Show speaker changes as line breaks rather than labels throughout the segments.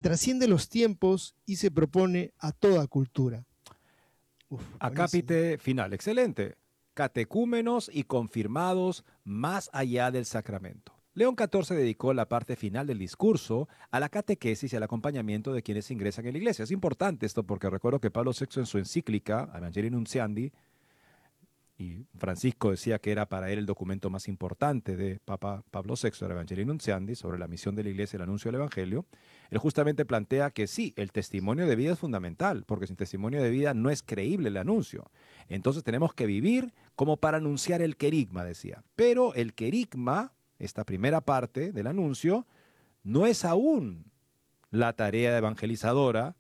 trasciende los tiempos y se propone a toda cultura.
Acápite final, excelente. Catecúmenos y confirmados más allá del sacramento. León XIV dedicó la parte final del discurso a la catequesis y al acompañamiento de quienes ingresan en la iglesia. Es importante esto porque recuerdo que Pablo VI en su encíclica, Evangelii Nuntiandi, y Francisco decía que era para él el documento más importante de Papa Pablo VI, el Evangelii Nuntiandi, sobre la misión de la iglesia y el anuncio del evangelio. Él justamente plantea que sí, el testimonio de vida es fundamental, porque sin testimonio de vida no es creíble el anuncio. Entonces tenemos que vivir como para anunciar el querigma, decía. Pero el querigma, esta primera parte del anuncio, no es aún la tarea evangelizadora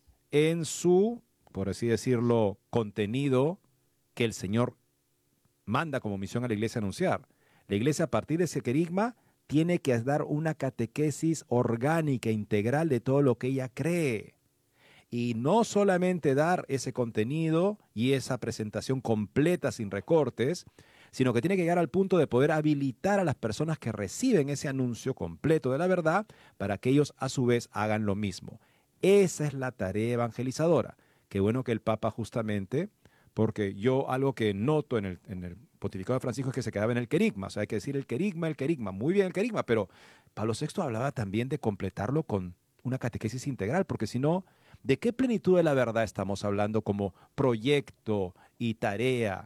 en su, por así decirlo, contenido que el Señor manda como misión a la iglesia anunciar. La iglesia a partir de ese querigma tiene que dar una catequesis orgánica, integral de todo lo que ella cree. Y no solamente dar ese contenido y esa presentación completa sin recortes, sino que tiene que llegar al punto de poder habilitar a las personas que reciben ese anuncio completo de la verdad para que ellos a su vez hagan lo mismo. Esa es la tarea evangelizadora. Qué bueno que el Papa justamente, porque yo algo que noto en el pontificado de Francisco es que se quedaba en el querigma, o sea, hay que decir el querigma, muy bien el querigma, pero Pablo VI hablaba también de completarlo con una catequesis integral, porque si no, ¿de qué plenitud de la verdad estamos hablando como proyecto y tarea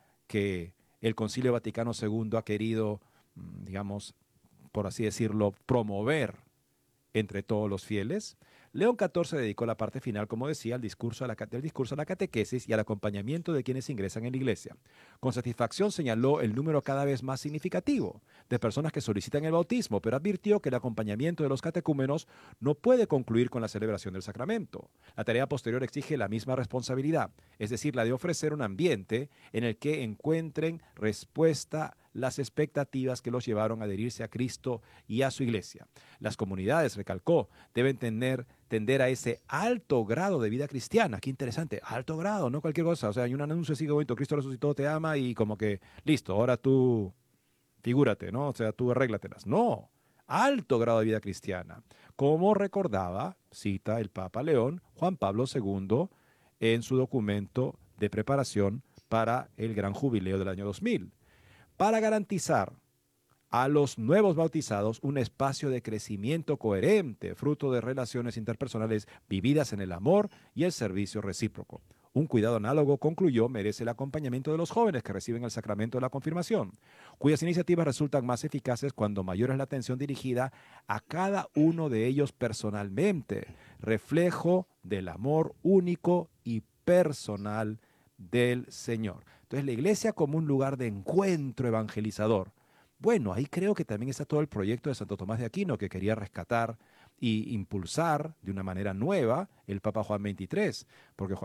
que el Concilio Vaticano II ha querido, digamos, por así decirlo, promover entre todos los fieles? León XIV dedicó la parte final, como decía, al discurso a la catequesis y al acompañamiento de quienes ingresan en la iglesia. Con satisfacción señaló el número cada vez más significativo de personas que solicitan el bautismo, pero advirtió que el acompañamiento de los catecúmenos no puede concluir con la celebración del sacramento. La tarea posterior exige la misma responsabilidad, es decir, la de ofrecer un ambiente en el que encuentren respuesta las expectativas que los llevaron a adherirse a Cristo y a su iglesia. Las comunidades, recalcó, deben tender a ese alto grado de vida cristiana. Qué interesante, alto grado, no cualquier cosa. O sea, hay un anuncio así que bonito, Cristo resucitó, te ama y como que, listo, ahora tú figúrate, ¿no? O sea, tú arréglatelas. No, alto grado de vida cristiana. Como recordaba, cita el Papa León, Juan Pablo II en su documento de preparación para el gran jubileo del año 2000. Para garantizar a los nuevos bautizados un espacio de crecimiento coherente, fruto de relaciones interpersonales vividas en el amor y el servicio recíproco. Un cuidado análogo, concluyó, merece el acompañamiento de los jóvenes que reciben el sacramento de la confirmación, cuyas iniciativas resultan más eficaces cuando mayor es la atención dirigida a cada uno de ellos personalmente, reflejo del amor único y personal del Señor. Entonces, la iglesia como un lugar de encuentro evangelizador. Bueno, ahí creo que también está todo el proyecto de Santo Tomás de Aquino que quería rescatar y impulsar de una manera nueva el Papa Juan XXIII, porque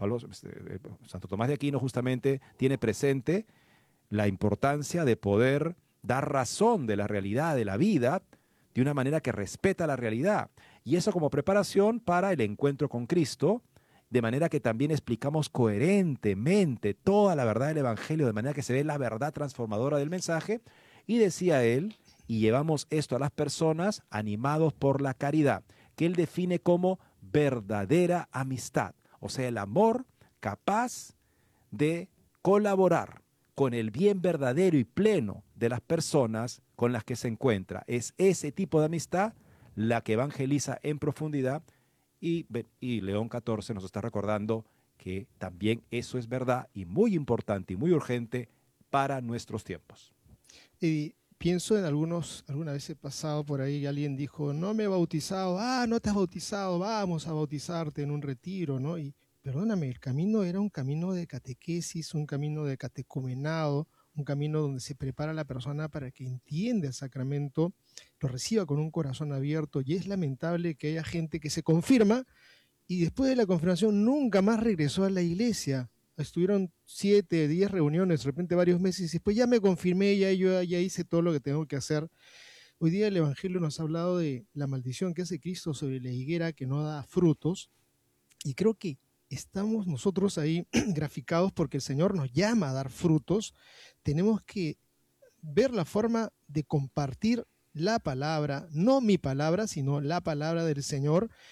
Santo Tomás de Aquino justamente tiene presente la importancia de poder dar razón de la realidad de la vida de una manera que respeta la realidad. Y eso como preparación para el encuentro con Cristo, de manera que también explicamos coherentemente toda la verdad del Evangelio, de manera que se ve la verdad transformadora del mensaje. Y decía él, y llevamos esto a las personas animados por la caridad, que él define como verdadera amistad, o sea, el amor capaz de colaborar con el bien verdadero y pleno de las personas con las que se encuentra. Es ese tipo de amistad la que evangeliza en profundidad y León XIV nos está recordando que también eso es verdad y muy importante y muy urgente para nuestros tiempos.
Pienso en alguna vez he pasado por ahí y alguien dijo, no me he bautizado, no te has bautizado, vamos a bautizarte en un retiro, ¿no? Y perdóname, el camino era un camino de catequesis, un camino de catecumenado, un camino donde se prepara a la persona para que entienda el sacramento, lo reciba con un corazón abierto, y es lamentable que haya gente que se confirma y después de la confirmación nunca más regresó a la iglesia. Estuvieron 7, 10 reuniones, de repente varios meses, y después ya me confirmé, yo ya hice todo lo que tengo que hacer. Hoy día el Evangelio nos ha hablado de la maldición que hace Cristo sobre la higuera que no da frutos, y creo que estamos nosotros ahí graficados porque el Señor nos llama a dar frutos. Tenemos que ver la forma de compartir la palabra, no mi palabra, sino la palabra del Señor,